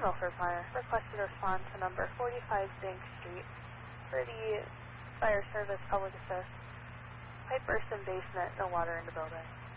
Telford Fire. Requested to respond to number 45 Bank Street for the fire service public assist. Pipe burst in basement, no water in the building.